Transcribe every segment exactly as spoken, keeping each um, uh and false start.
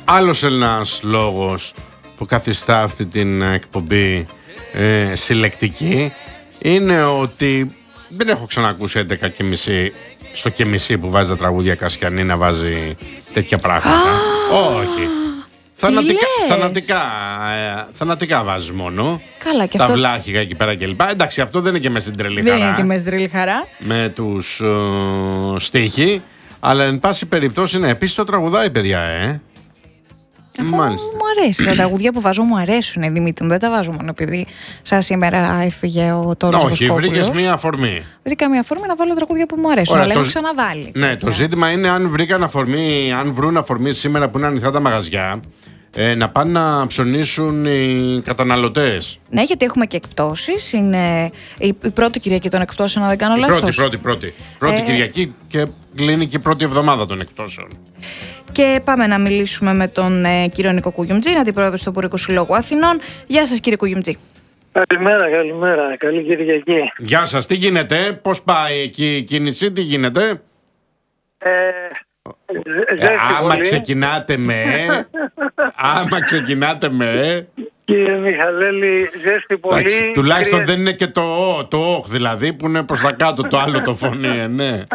άλλος ένας λόγος που καθιστά αυτή την εκπομπή ε, συλλεκτική είναι ότι δεν έχω ξανακούσει έντεκα και μισή στο και μισή που βάζει τα τραγούδια Κασιανή να βάζει τέτοια πράγματα. Όχι. Θανατικά, θανατικά, ε, θανατικά βάζεις μόνο. Καλά, και τα αυτό... βλάχικα εκεί πέρα κλπ. Εντάξει, αυτό δεν είναι και μέσα στην τρελή χαρά. Δεν είναι και μέσα στην τρελή χαρά. Με τους ε, στίχοι. Αλλά εν πάση περιπτώσει, ναι, επίσης το τραγουδάει, παιδιά, ε. Αφού μάλιστα. Μου αρέσει. Τα τραγουδιά που βάζω μου αρέσουν, Δημήτρη μου. Δεν τα βάζω μόνο επειδή σαν σήμερα έφυγε ο Τόρος Βοσκόπουλος. Όχι, βρήκες μία αφορμή. Βρήκα μία αφορμή να βάλω τραγουδιά που μου αρέσουν. Ωραία, αλλά το... έχω ξαναβάλει. Ναι, το ζήτημα είναι αν βρήκαν αφορμή, αν βρουν αφορμή σήμερα που είναι ανοιχτά τα μαγαζιά, ε, να πάνε να ψωνίσουν οι καταναλωτές. Ναι, γιατί έχουμε και εκπτώσεις. Είναι η, η πρώτη Κυριακή των εκπτώσεων, αν δεν κάνω η λάθος. Πρώτη, πρώτη, πρώτη. Πρώτη ε... Κυριακή και κλείνει και η πρώτη εβδομάδα των εκπτώσεων. Και πάμε να μιλήσουμε με τον ε, κύριο Νίκο Κουγιουμτζή, αντιπρόεδρο του Εμπορικού Συλλόγου Αθηνών. Γεια σας, κύριε Κουγιουμτζή. Καλημέρα, καλημέρα. Καλή Κυριακή. Γεια σας, τι γίνεται, πώς πάει εκεί η κίνηση, τι γίνεται. Ε, ε, άμα ξεκινάτε με, άμα ξεκινάτε με. Κύριε Μιχαλέλη, ζέστη πολύ. Εντάξει, τουλάχιστον κρύες... δεν είναι και το ο, το όχ δηλαδή που είναι προς τα κάτω το άλλο το φωνή, ναι.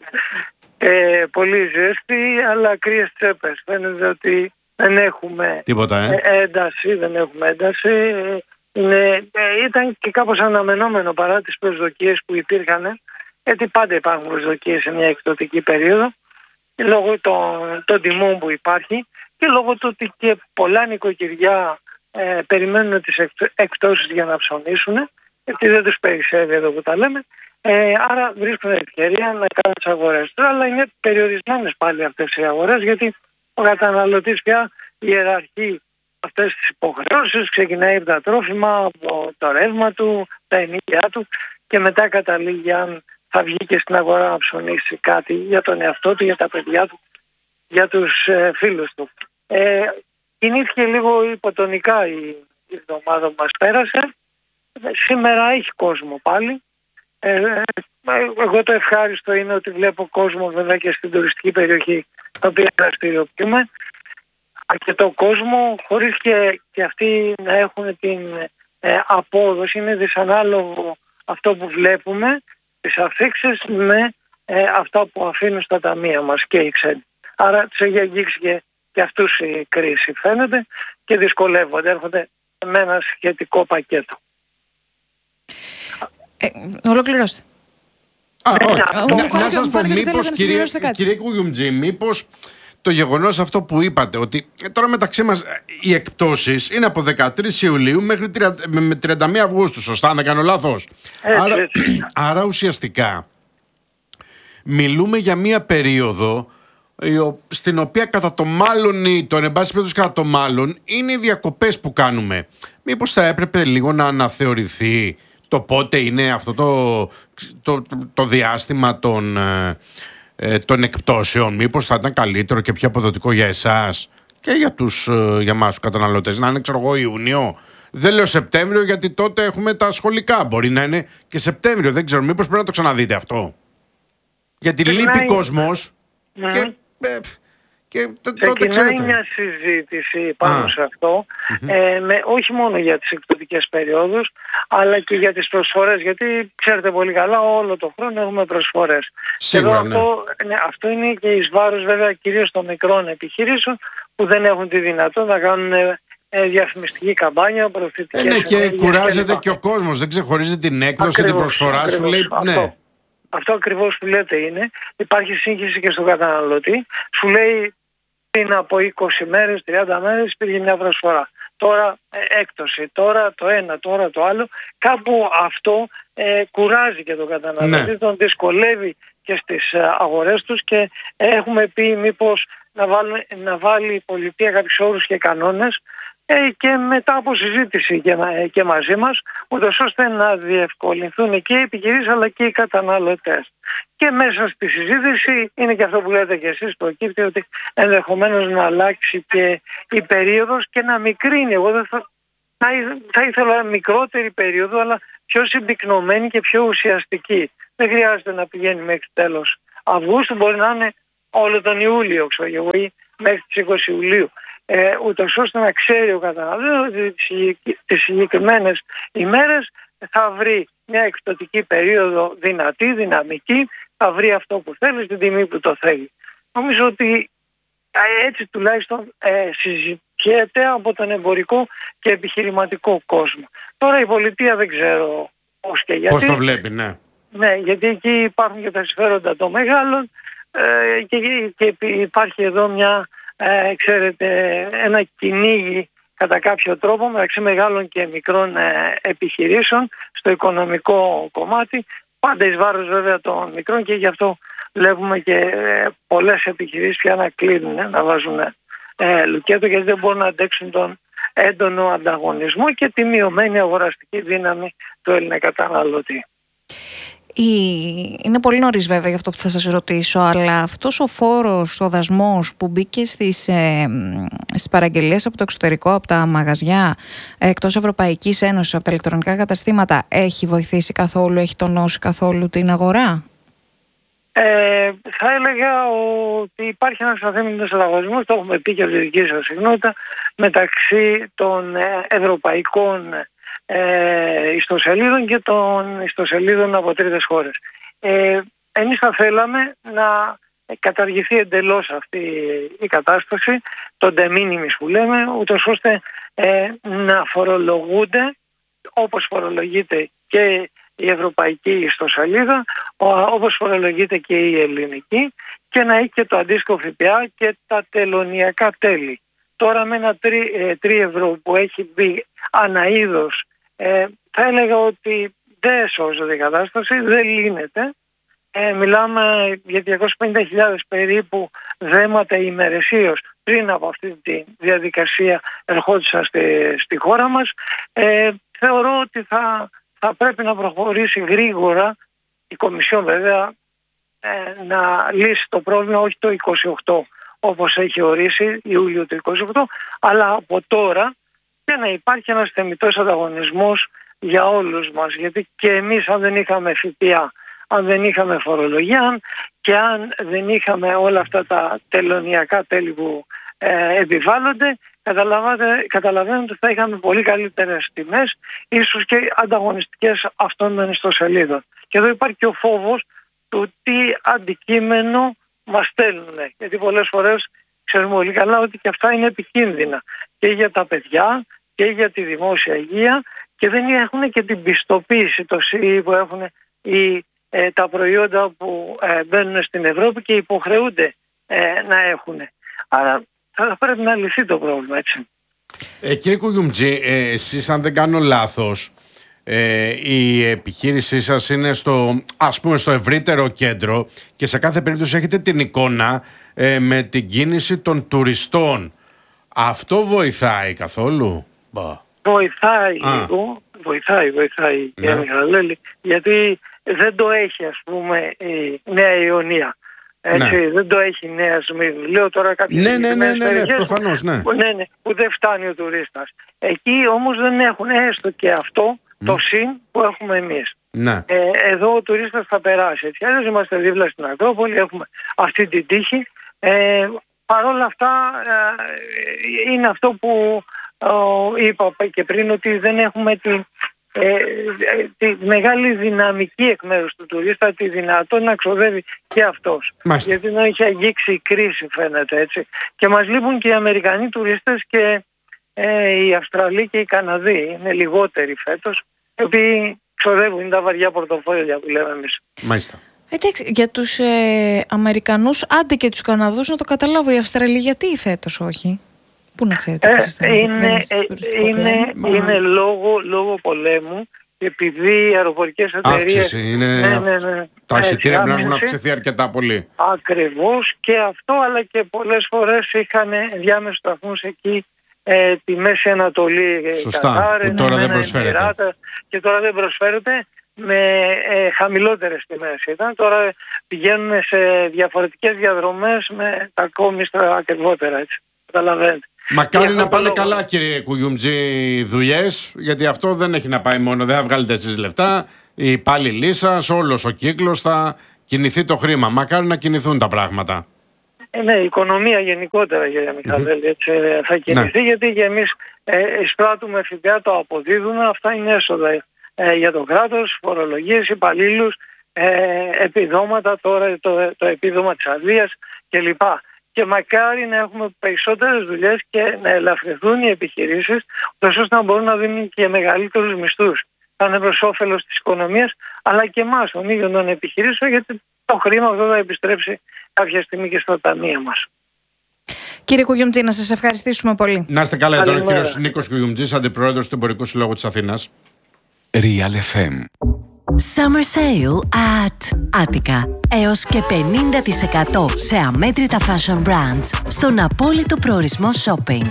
Ε, πολύ ζέστη, αλλά κρύες τσέπες. Φαίνεται ότι δεν έχουμε τίποτα, ε? ένταση, δεν έχουμε ένταση. Είναι, ε, ήταν και κάπως αναμενόμενο παρά τις προσδοκίες που υπήρχαν, γιατί πάντα υπάρχουν προσδοκίες σε μια εκπτωτική περίοδο, λόγω των, των τιμών που υπάρχει και λόγω του ότι και πολλά νοικοκυριά ε, περιμένουν τις εκπτώσεις για να ψωνίσουν, γιατί δεν τους περισσεύει εδώ που τα λέμε. Ε, άρα βρίσκουν ευκαιρία να κάνουν τις αγορές. Αλλά είναι περιορισμένες πάλι αυτές οι αγορές, γιατί ο καταναλωτής πια ιεραρχεί αυτές τις υποχρεώσεις, ξεκινάει από τα τρόφιμα, από το ρεύμα του, τα ενοίκια του και μετά καταλήγει αν θα βγει και στην αγορά να ψωνίσει κάτι για τον εαυτό του, για τα παιδιά του, για τους ε, φίλους του. Ε, κινήθηκε λίγο υποτονικά η, η εβδομάδα που μας πέρασε. Ε, σήμερα έχει κόσμο πάλι. Ε, εγώ το ευχάριστο είναι ότι βλέπω κόσμο βέβαια και στην τουριστική περιοχή τα οποία δραστηριοποιούμε, αρκετό κόσμο, χωρίς και, και αυτοί να έχουν την ε, απόδοση. Είναι δυσανάλογο αυτό που βλέπουμε, τις αφήξεις με ε, αυτά που αφήνουν στα ταμεία μας και οι ξένοι. Άρα τους έχει αγγίξει και, και αυτούς η κρίση φαίνεται και δυσκολεύονται, έρχονται με ένα σχετικό πακέτο. Ε, ολοκληρώστε. Α, όχι. Να, να σας πω, μήπως, κύριε, κύριε Κουγιουμτζή, μήπως το γεγονός αυτό που είπατε, ότι τώρα μεταξύ μας οι εκπτώσεις είναι από δεκατρείς Ιουλίου μέχρι τριάντα μία Αυγούστου, σωστά, αν δεν κάνω λάθος. Έτσι, άρα, έτσι. άρα ουσιαστικά μιλούμε για μία περίοδο στην οποία κατά το μάλλον ή τον εν πάση περιπτώσει κατά το μάλλον είναι οι διακοπές που κάνουμε. Μήπως θα έπρεπε λίγο να αναθεωρηθεί το πότε είναι αυτό το, το, το, το διάστημα των, ε, των εκπτώσεων? Μήπως θα ήταν καλύτερο και πιο αποδοτικό για εσάς και για, τους, ε, για εμάς τους καταναλωτές να είναι, ξέρω εγώ, Ιούνιο? Δεν λέω Σεπτέμβριο, γιατί τότε έχουμε τα σχολικά. Μπορεί να είναι και Σεπτέμβριο, δεν ξέρω. Μήπως πρέπει να το ξαναδείτε αυτό? Γιατί λείπει κόσμος mm. και... Ε, Και ξεκινάει μια συζήτηση πάνω Α. σε αυτό, mm-hmm. ε, με, όχι μόνο για τις εκπτωτικές περιόδους, αλλά και για τις προσφορές, γιατί ξέρετε πολύ καλά όλο το χρόνο έχουμε προσφορές. Σίγουρα, Εδώ ναι. αυτό, ναι, αυτό είναι και εις βάρος βέβαια κυρίως των μικρών επιχειρήσεων που δεν έχουν τη δυνατότητα να κάνουν ε, διαφημιστική καμπάνια, προωθητικές. Ε, ναι, και κουράζεται και, και ο κόσμος, δεν ξεχωρίζει την έκδοση, την προσφορά ακριβώς, σου, λέει, αυτό. Ναι. Αυτό ακριβώς που λέτε είναι, υπάρχει σύγχυση και στον καταναλωτή, σου λέει πριν από είκοσι μέρες, τριάντα μέρες υπήρχε μια προσφορά. Τώρα ε, έκπτωση, τώρα το ένα, τώρα το άλλο. Κάπου αυτό ε, κουράζει και τον καταναλωτή, ναι. τον δυσκολεύει και στις ε, αγορές τους και ε, έχουμε πει μήπως να, βάλουμε, να βάλει η πολιτεία κάποιους όρους και κανόνες ε, και μετά από συζήτηση και, ε, και μαζί μας, ούτως ώστε να διευκολυνθούν και οι επιχειρήσεις αλλά και οι καταναλωτές. Και μέσα στη συζήτηση είναι και αυτό που λέτε και εσείς, προκύπτει ότι ενδεχομένως να αλλάξει και η περίοδος και να μικρύνει. Εγώ δεν θα, θα ήθελα μικρότερη περίοδο, αλλά πιο συμπυκνωμένη και πιο ουσιαστική. Δεν χρειάζεται να πηγαίνει μέχρι τέλος Αυγούστου, μπορεί να είναι όλο τον Ιούλιο, ξέρω εγώ, ή μέχρι τις είκοσι Ιουλίου. ε, ούτως ώστε να ξέρει ο καταναλωτής ότι τις συγκεκριμένες ημέρες θα βρει μια εκπτωτική περίοδο δυνατή, δυναμική, θα βρει αυτό που θέλει στην τιμή που το θέλει. Νομίζω ότι έτσι τουλάχιστον ε, συζητιέται από τον εμπορικό και επιχειρηματικό κόσμο. Τώρα η πολιτεία δεν ξέρω πώς και γιατί. Πώς το βλέπει, ναι. Ναι, γιατί εκεί υπάρχουν και τα συμφέροντα των μεγάλων ε, και, και υπάρχει εδώ μια, ε, ξέρετε, ένα κυνήγι κατά κάποιο τρόπο μεταξύ μεγάλων και μικρών ε, επιχειρήσεων στο οικονομικό κομμάτι, πάντα εις βάρος βέβαια των μικρών, και γι' αυτό βλέπουμε και ε, πολλές επιχειρήσεις πια να κλείνουν, ε, να βάζουν ε, λουκέτο, γιατί δεν μπορούν να αντέξουν τον έντονο ανταγωνισμό και τη μειωμένη αγοραστική δύναμη του Έλληνα καταναλωτή. Είναι πολύ νωρίς βέβαια για αυτό που θα σας ρωτήσω, αλλά αυτός ο φόρος, ο δασμός που μπήκε στις, ε, στις παραγγελίες από το εξωτερικό, από τα μαγαζιά εκτός Ευρωπαϊκής Ένωσης, από τα ηλεκτρονικά καταστήματα, έχει βοηθήσει καθόλου, έχει τονώσει καθόλου την αγορά? Ε, θα έλεγα ότι υπάρχει ένας αθέμητος ανταγωνισμός, το έχουμε πει και από τη δική σας συχνότητα, μεταξύ των ευρωπαϊκών ε, ιστοσελίδων και των ιστοσελίδων από τρίτες χώρες. Ε, εμείς θα θέλαμε να καταργηθεί εντελώς αυτή η κατάσταση, το de minimis που λέμε, ούτως ώστε ε, να φορολογούνται όπως φορολογείται και η ευρωπαϊκή ιστοσελίδα, όπως φορολογείται και η ελληνική, και να έχει και το αντίστοιχο ΦΠΑ και τα τελωνιακά τέλη. Τώρα με ένα τρία ευρώ που έχει μπει αναείδος, ε, θα έλεγα ότι δεν σώζεται η κατάσταση, δεν λύνεται. Ε, μιλάμε για διακόσιες πενήντα χιλιάδες περίπου δέματα ημερησίως πριν από αυτή τη διαδικασία ερχόντουσαν στη, στη χώρα μας. Ε, θεωρώ ότι θα... θα πρέπει να προχωρήσει γρήγορα η Κομισιόν βέβαια ε, να λύσει το πρόβλημα, όχι το είκοσι οκτώ όπως έχει ορίσει Ιούλιο του είκοσι οκτώ, αλλά από τώρα, και να υπάρχει ένας θεμιτός ανταγωνισμός για όλους μας, γιατί και εμείς αν δεν είχαμε ΦΠΑ, αν δεν είχαμε φορολογία και αν δεν είχαμε όλα αυτά τα τελωνιακά τέλη που ε, επιβάλλονται, καταλαβαίνετε ότι θα είχαμε πολύ καλύτερες τιμές, ίσως και ανταγωνιστικές αυτών των ιστοσελίδων. Και εδώ υπάρχει και ο φόβος του τι αντικείμενο μας στέλνουν. Γιατί πολλές φορές ξέρουμε πολύ καλά ότι και αυτά είναι επικίνδυνα και για τα παιδιά και για τη δημόσια υγεία, και δεν έχουν και την πιστοποίηση, το σι ι που έχουν οι, ε, τα προϊόντα που ε, μπαίνουν στην Ευρώπη και υποχρεούνται ε, να έχουν. Άρα θα πρέπει να λυθεί το πρόβλημα, έτσι. Ε, κύριε Κουγιουμτζή, ε, εσείς αν δεν κάνω λάθος, ε, η επιχείρησή σας είναι στο, ας πούμε, στο ευρύτερο κέντρο και σε κάθε περίπτωση έχετε την εικόνα ε, με την κίνηση των τουριστών. Αυτό βοηθάει καθόλου? Βοηθάει λίγο, βοηθάει, βοηθάει, ναι. Μιχαλέλη, γιατί δεν το έχει, ας πούμε, η Νέα Ιωνία. Έτσι, ναι. Δεν το έχει η Νέα Σμύρνη. Λέω τώρα κάποιες ναι, ναι, ναι, ναι, ναι, προφανώς, ναι. Που, ναι, ναι, που δεν φτάνει ο τουρίστας. Εκεί όμως δεν έχουν έστω και αυτό mm. το συν που έχουμε εμείς. Ναι. Ε, εδώ ο τουρίστας θα περάσει. Έτσι, αλλιώς είμαστε δίπλα στην Ακρόπολη, έχουμε αυτή την τύχη. Ε, Παρ' όλα αυτά ε, είναι αυτό που ε, είπα και πριν, ότι δεν έχουμε τη, ε, τη μεγάλη δυναμική εκ μέρους του τουρίστα, τη δυνατότητα να ξοδεύει και αυτός. Μάλιστα. Γιατί δεν έχει αγγίξει η κρίση, φαίνεται, έτσι. Και μας λείπουν και οι Αμερικανοί τουρίστες και ε, οι Αυστραλοί και οι Καναδοί. Είναι λιγότεροι φέτος, οι οποίοι ξοδεύουν, είναι τα βαριά πορτοφόλια που λέμε εμείς. Μάλιστα. Εντάξει, για τους ε, Αμερικανούς, άντε και τους Καναδούς να το καταλάβω, οι Αυστραλοί γιατί φέτος όχι? Πού να ξέρετε? Ε, είναι ε, είναι, είναι λόγω, λόγω πολέμου, επειδή οι αεροπορικές εταιρείες... Αύξηση, είναι... Ναι, ναι, ναι. Τα εισιτήρια πρέπει να έχουν αυξηθεί αρκετά πολύ. Ακριβώς, και αυτό, αλλά και πολλές φορές είχαν διάμεσους σταθμούς εκεί ε, τη Μέση Ανατολή. Σωστά, Κατάρ, που τώρα ναι, δεν προσφέρεται. Μοιράτα, και τώρα δεν προσφέρεται με ε, χαμηλότερες τιμές. Ήταν. Τώρα πηγαίνουν σε διαφορετικές διαδρομές με τα κόμιστρα ακριβότερα, έτσι. Καταλαβαίνετε. Μακάρι να πάνε λόγο... καλά, κύριε Κουγιουμτζή, δουλειές, γιατί αυτό δεν έχει να πάει μόνο. Δεν θα βγάλετε εσείς λεφτά, οι υπάλληλοι σας, όλος ο κύκλος θα κινηθεί το χρήμα. Μακάρι να κινηθούν τα πράγματα. Ε, ναι, η οικονομία γενικότερα, κύριε Μιχαλέλη, έτσι θα κινηθεί, ναι. Γιατί και εμείς ε, εισπράττουμε ΦΠΑ, το αποδίδουμε, αυτά είναι έσοδα ε, για το κράτος, φορολογίες, υπαλλήλους, ε, επιδόματα, τώρα το, το επίδομα της αδείας κλπ. Και μακάρι να έχουμε περισσότερες δουλειές και να ελαφρυνθούν οι επιχειρήσεις, ώστε να μπορούν να δίνουν και μεγαλύτερους μισθούς. Θα είναι προς όφελος της οικονομίας, αλλά και εμάς, των ίδιων των επιχειρήσεων, γιατί το χρήμα αυτό θα επιστρέψει κάποια στιγμή και στα ταμεία μας. Κύριε Κουγιουμτζή, να σας ευχαριστήσουμε πολύ. Να είστε καλά. Τώρα ο κύριος Νίκος Κουγιουμτζής, αντιπρόεδρος του Εμπορικού Συλλόγου της Αθήνας. Real εφ εμ. Summer Sale at Attica. Έως και πενήντα τοις εκατό σε αμέτρητα fashion brands στον απόλυτο προορισμό shopping.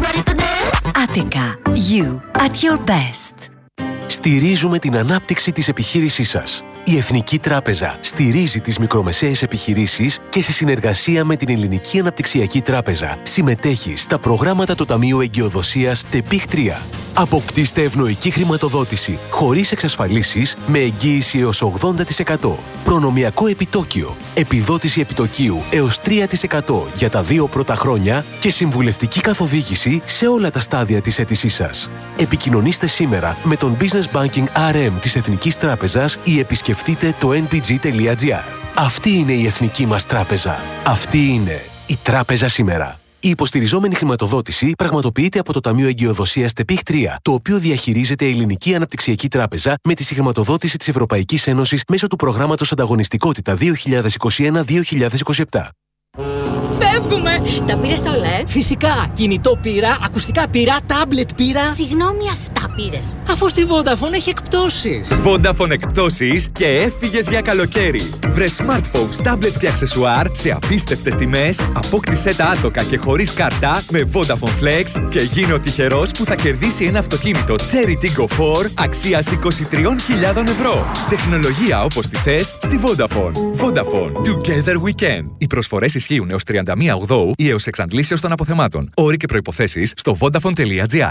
Attica. You at your best. Στηρίζουμε την ανάπτυξη της επιχείρησής σας. Η Εθνική Τράπεζα στηρίζει τις μικρομεσαίες επιχειρήσεις και σε συνεργασία με την Ελληνική Αναπτυξιακή Τράπεζα συμμετέχει στα προγράμματα του Ταμείου Εγκυοδοσίας ΤΕΠΙΧ τρία. Αποκτήστε ευνοϊκή χρηματοδότηση χωρίς εξασφαλίσεις με εγγύηση έως ογδόντα τοις εκατό. Προνομιακό επιτόκιο, επιδότηση επιτοκίου έως τρία τοις εκατό για τα δύο πρώτα χρόνια και συμβουλευτική καθοδήγηση σε όλα τα στάδια της αίτησής σας. Επικοινωνήστε σήμερα με τον Business Banking αρ εμ της Εθνικής Τράπεζας ή επισκεφτείτε το εν πι τζι τελεία τζι άρ. Αυτή είναι η εθνική μας τράπεζα. Αυτή είναι η τράπεζα σήμερα. Η υποστηριζόμενη χρηματοδότηση πραγματοποιείται από το Ταμείο Εγκυοδοσίας ΤΕΠΙΧ τρία, το οποίο διαχειρίζεται η Ελληνική Αναπτυξιακή Τράπεζα με τη συγχρηματοδότηση της Ευρωπαϊκής Ένωσης μέσω του προγράμματος Ανταγωνιστικότητα δύο χιλιάδες είκοσι ένα δύο χιλιάδες είκοσι επτά. Φεύγουμε! Τα πήρες όλα, ε? Φυσικά! Κινητό πήρα, ακουστικά πήρα, τάμπλετ πήρα. Συγγνώμη, αυτά πήρες? Αφού στη Vodafone έχει εκπτώσεις. Vodafone εκπτώσεις και έφυγες για καλοκαίρι. Βρε smartphones, tablets και αξεσουάρ σε απίστευτες τιμές, απόκτησέ τα άτοκα και χωρίς κάρτα με Vodafone Flex και γίνε ο τυχερός που θα κερδίσει ένα αυτοκίνητο Cherry Tiggo φορ αξίας είκοσι τρεις χιλιάδες ευρώ. Τεχνολογία όπως τη θες στη Vodafone. Vodafone. Together we can. Οι προσφορές ισχύουν έως τριάντα μία Οκτωβρίου ή έως εξαντλήσεως των αποθεμάτων. Όροι και προϋποθέσεις στο vodafone τελεία τζι άρ.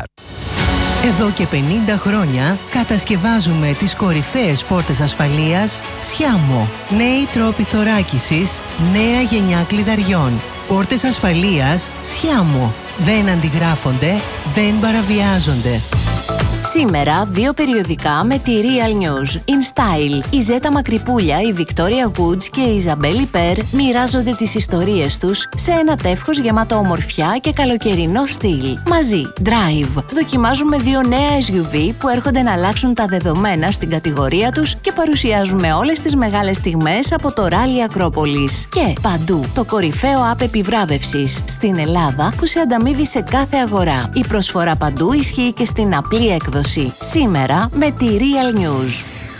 Εδώ και πενήντα χρόνια κατασκευάζουμε τις κορυφαίες πόρτες ασφαλείας Σιάμο. Νέοι τρόποι θωράκισης, νέα γενιά κλειδαριών. Πόρτες ασφαλείας Σιάμο. Δεν αντιγράφονται, δεν παραβιάζονται. Σήμερα δύο περιοδικά με τη Real News. In Style. Η Ζέτα Μακρυπούλια, η Victoria Woods και η Ιζαμπέλη Περ μοιράζονται τις ιστορίες τους σε ένα τεύχος γεμάτο ομορφιά και καλοκαιρινό στυλ. Μαζί, Drive. Δοκιμάζουμε δύο νέα ες γιου βι που έρχονται να αλλάξουν τα δεδομένα στην κατηγορία τους και παρουσιάζουμε όλες τις μεγάλες στιγμές από το Ράλι Ακρόπολης. Και Παντού, το κορυφαίο app επιβράβευσης στην Ελλάδα που σε ανταμείβει σε κάθε αγορά. Η προσφορά Παντού ισχύει και στην απλή έκδοση. Σήμερα με τη Real News.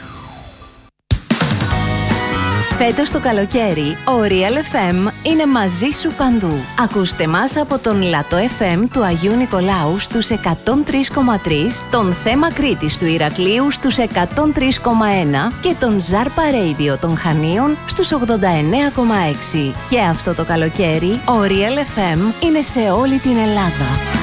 Φέτος το καλοκαίρι, ο Real εφ εμ είναι μαζί σου παντού. Ακούστε μας από τον Λατό εφ εμ του Αγίου Νικολάου στους εκατόν τρία κόμμα τρία, τον Θέμα Κρήτης του Ηρακλείου στους εκατόν τρία κόμμα ένα και τον Ζάρπα Radio των Χανίων στους ογδόντα εννέα κόμμα έξι. Και αυτό το καλοκαίρι, ο Real εφ εμ είναι σε όλη την Ελλάδα.